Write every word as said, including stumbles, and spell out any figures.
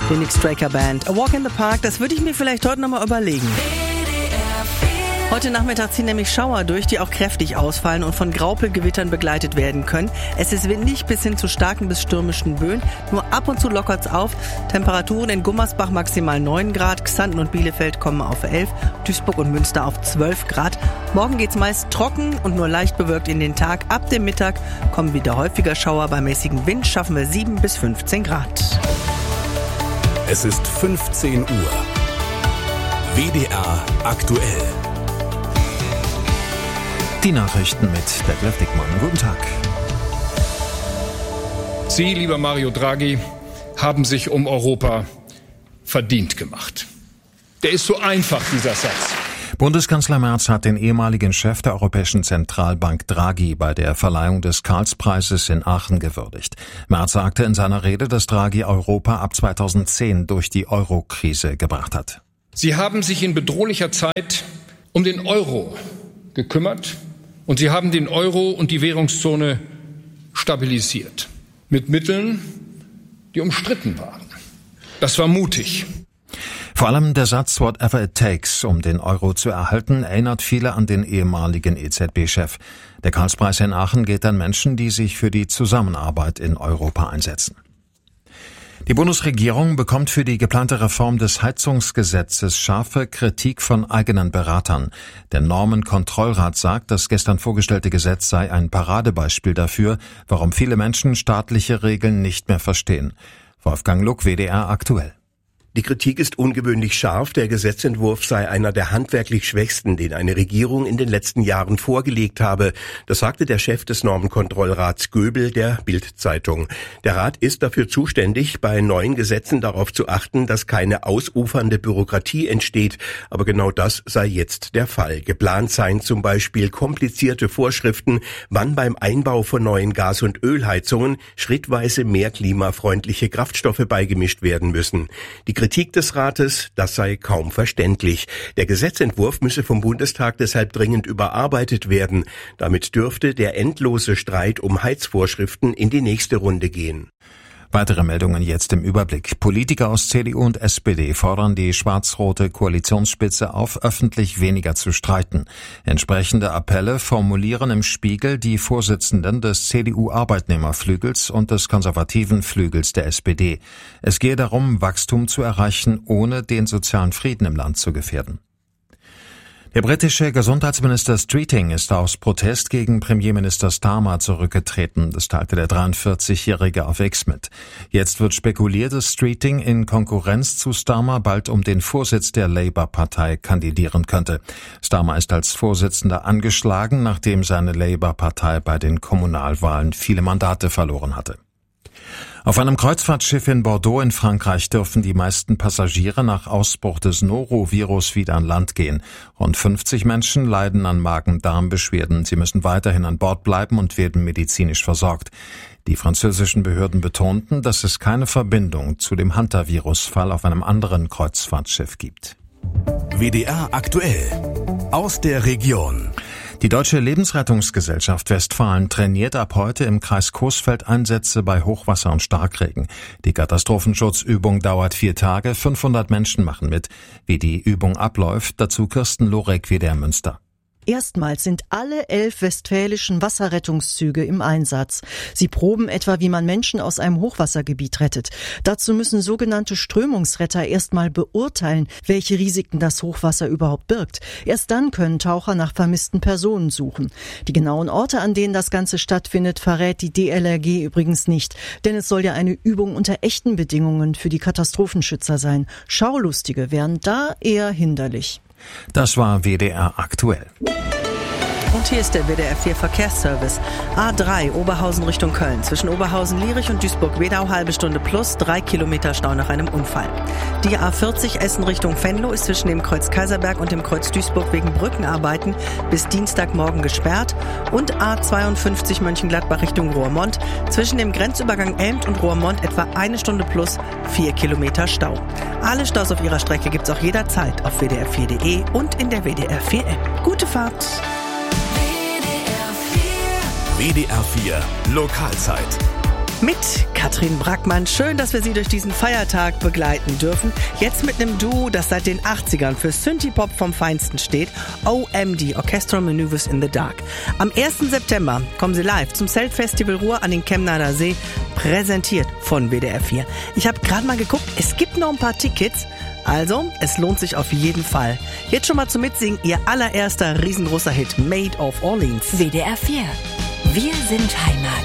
die Nick Straker Band. A Walk in the Park, das würde ich mir vielleicht heute nochmal überlegen. Heute Nachmittag ziehen nämlich Schauer durch, die auch kräftig ausfallen und von Graupelgewittern begleitet werden können. Es ist windig bis hin zu starken bis stürmischen Böen. Nur ab und zu lockert's auf. Temperaturen in Gummersbach maximal neun Grad, Xanten und Bielefeld kommen auf elf, Duisburg und Münster auf zwölf Grad. Morgen geht's meist trocken und nur leicht bewölkt in den Tag. Ab dem Mittag kommen wieder häufiger Schauer. Bei mäßigem Wind schaffen wir sieben bis fünfzehn Grad. Es ist fünfzehn Uhr. W D R aktuell. Die Nachrichten mit Detlef Dickmann. Guten Tag. Sie, lieber Mario Draghi, haben sich um Europa verdient gemacht. Der ist so einfach, dieser Satz. Bundeskanzler Merz hat den ehemaligen Chef der Europäischen Zentralbank Draghi bei der Verleihung des Karlspreises in Aachen gewürdigt. Merz sagte in seiner Rede, dass Draghi Europa ab zweitausendzehn durch die Euro-Krise gebracht hat. Sie haben sich in bedrohlicher Zeit um den Euro gekümmert. Und sie haben den Euro und die Währungszone stabilisiert. Mit Mitteln, die umstritten waren. Das war mutig. Vor allem der Satz "Whatever it takes", um den Euro zu erhalten, erinnert viele an den ehemaligen E Z B-Chef. Der Karlspreis in Aachen geht an Menschen, die sich für die Zusammenarbeit in Europa einsetzen. Die Bundesregierung bekommt für die geplante Reform des Heizungsgesetzes scharfe Kritik von eigenen Beratern. Der Normenkontrollrat sagt, das gestern vorgestellte Gesetz sei ein Paradebeispiel dafür, warum viele Menschen staatliche Regeln nicht mehr verstehen. Wolfgang Luck, W D R aktuell. Die Kritik ist ungewöhnlich scharf. Der Gesetzentwurf sei einer der handwerklich schwächsten, den eine Regierung in den letzten Jahren vorgelegt habe. Das sagte der Chef des Normenkontrollrats Göbel der Bild-Zeitung. Der Rat ist dafür zuständig, bei neuen Gesetzen darauf zu achten, dass keine ausufernde Bürokratie entsteht. Aber genau das sei jetzt der Fall. Geplant seien zum Beispiel komplizierte Vorschriften, wann beim Einbau von neuen Gas- und Ölheizungen schrittweise mehr klimafreundliche Kraftstoffe beigemischt werden müssen. Die Kritik des Rates, das sei kaum verständlich. Der Gesetzentwurf müsse vom Bundestag deshalb dringend überarbeitet werden. Damit dürfte der endlose Streit um Heizvorschriften in die nächste Runde gehen. Weitere Meldungen jetzt im Überblick. Politiker aus C D U und S P D fordern die schwarz-rote Koalitionsspitze auf, öffentlich weniger zu streiten. Entsprechende Appelle formulieren im Spiegel die Vorsitzenden des C D U-Arbeitnehmerflügels und des konservativen Flügels der S P D. Es gehe darum, Wachstum zu erreichen, ohne den sozialen Frieden im Land zu gefährden. Der britische Gesundheitsminister Streeting ist aus Protest gegen Premierminister Starmer zurückgetreten. Das teilte der dreiundvierzigjährige auf X mit. Jetzt wird spekuliert, dass Streeting in Konkurrenz zu Starmer bald um den Vorsitz der Labour-Partei kandidieren könnte. Starmer ist als Vorsitzender angeschlagen, nachdem seine Labour-Partei bei den Kommunalwahlen viele Mandate verloren hatte. Auf einem Kreuzfahrtschiff in Bordeaux in Frankreich dürfen die meisten Passagiere nach Ausbruch des Norovirus wieder an Land gehen. Rund fünfzig Menschen leiden an Magen-Darm-Beschwerden. Sie müssen weiterhin an Bord bleiben und werden medizinisch versorgt. Die französischen Behörden betonten, dass es keine Verbindung zu dem Hantavirus-Fall auf einem anderen Kreuzfahrtschiff gibt. W D R aktuell. Aus der Region. Die Deutsche Lebensrettungsgesellschaft Westfalen trainiert ab heute im Kreis Coesfeld Einsätze bei Hochwasser und Starkregen. Die Katastrophenschutzübung dauert vier Tage, fünfhundert Menschen machen mit. Wie die Übung abläuft, dazu Kirsten Lorek, W D R Münster. Erstmals sind alle elf westfälischen Wasserrettungszüge im Einsatz. Sie proben etwa, wie man Menschen aus einem Hochwassergebiet rettet. Dazu müssen sogenannte Strömungsretter erstmal beurteilen, welche Risiken das Hochwasser überhaupt birgt. Erst dann können Taucher nach vermissten Personen suchen. Die genauen Orte, an denen das Ganze stattfindet, verrät die D L R G übrigens nicht. Denn es soll ja eine Übung unter echten Bedingungen für die Katastrophenschützer sein. Schaulustige wären da eher hinderlich. Das war W D R aktuell. Und hier ist der W D R vier Verkehrsservice. A drei Oberhausen Richtung Köln. Zwischen Oberhausen, Lierich und Duisburg-Wedau halbe Stunde plus drei Kilometer Stau nach einem Unfall. Die A vierzig Essen Richtung Venlo ist zwischen dem Kreuz Kaiserberg und dem Kreuz Duisburg wegen Brückenarbeiten bis Dienstagmorgen gesperrt. Und A zweiundfünfzig Mönchengladbach Richtung Roermond. Zwischen dem Grenzübergang Elmt und Roermond etwa eine Stunde plus vier Kilometer Stau. Alle Staus auf ihrer Strecke gibt's auch jederzeit auf W D R vier Punkt de und in der W D R vier App. Gute Fahrt! W D R vier Lokalzeit. Mit Katrin Brackmann. Schön, dass wir Sie durch diesen Feiertag begleiten dürfen. Jetzt mit einem Duo, das seit den achtzigern für Synthie-Pop vom Feinsten steht. O M D, Orchestral Maneuvers in the Dark. Am ersten September kommen sie live zum Zeltfestival Ruhr an den Chemnader See, präsentiert von W D R vier. Ich habe gerade mal geguckt, es gibt noch ein paar Tickets. Also, es lohnt sich auf jeden Fall. Jetzt schon mal zum Mitsingen, ihr allererster riesengroßer Hit, Made of Orleans. W D R vier. Wir sind Heimat.